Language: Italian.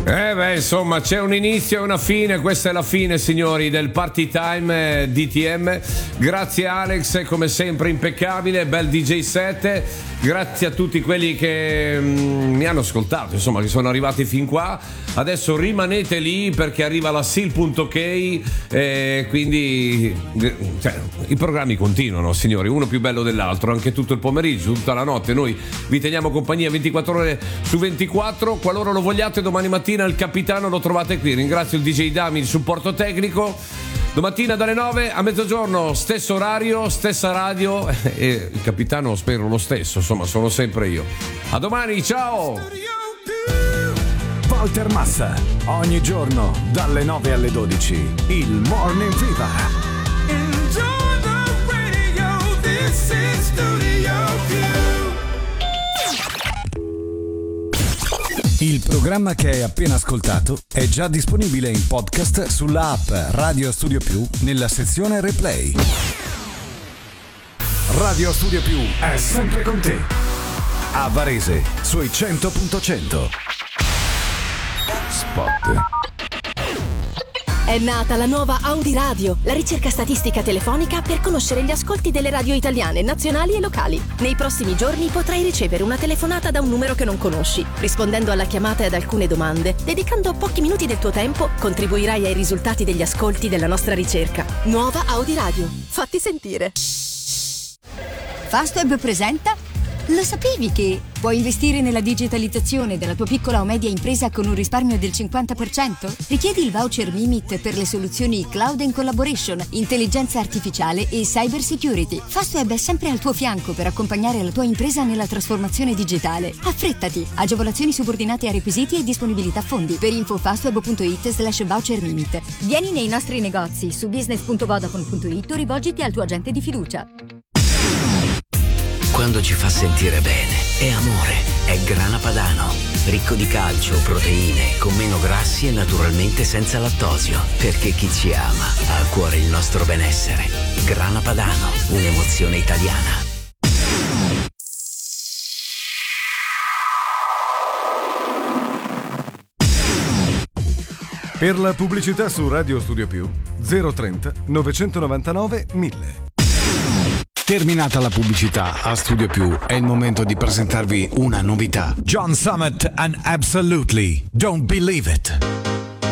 Insomma, c'è un inizio e una fine. Questa è la fine, signori, del Party Time DTM. Grazie Alex, come sempre impeccabile, bel DJ set. Grazie a tutti quelli che mi hanno ascoltato, insomma, che sono arrivati fin qua. Adesso rimanete lì perché arriva la Seal.ok, quindi i programmi continuano, signori, uno più bello dell'altro, anche tutto il pomeriggio, tutta la notte. Noi vi teniamo compagnia 24 ore su 24. Qualora lo vogliate, domani mattina il capitano lo trovate qui. Ringrazio il DJ Dami, il supporto tecnico. Domattina dalle 9 a mezzogiorno, stesso orario, stessa radio, e il capitano spero lo stesso, insomma sono sempre io. A domani, ciao! Walter Massa, ogni giorno dalle 9 alle 12, il Morning Fever. Enjoy the radio, this is Studio Il programma che hai appena ascoltato è già disponibile in podcast sulla app Radio Studio Più nella sezione Replay. Radio Studio Più è sempre con te. A Varese, sui 100.100. Spot. È nata la nuova Audi Radio, la ricerca statistica telefonica per conoscere gli ascolti delle radio italiane, nazionali e locali. Nei prossimi giorni potrai ricevere una telefonata da un numero che non conosci. Rispondendo alla chiamata e ad alcune domande, dedicando pochi minuti del tuo tempo, contribuirai ai risultati degli ascolti della nostra ricerca. Nuova Audi Radio. Fatti sentire. Fastweb presenta. Lo sapevi che puoi investire nella digitalizzazione della tua piccola o media impresa con un risparmio del 50%? Richiedi il voucher Mimit per le soluzioni Cloud and Collaboration, intelligenza artificiale e cyber security. Fastweb è sempre al tuo fianco per accompagnare la tua impresa nella trasformazione digitale. Affrettati! Agevolazioni subordinate a requisiti e disponibilità fondi. Per info fastweb.it/voucher Mimit. Vieni nei nostri negozi su business.vodafone.it o rivolgiti al tuo agente di fiducia. Quando ci fa sentire bene, è amore, è Grana Padano. Ricco di calcio, proteine, con meno grassi e naturalmente senza lattosio. Perché chi ci ama ha a cuore il nostro benessere. Grana Padano, un'emozione italiana. Per la pubblicità su Radio Studio Più 030 999 1000. Terminata la pubblicità, a Studio Più è il momento di presentarvi una novità. John Summit and Absolutely Don't Believe It.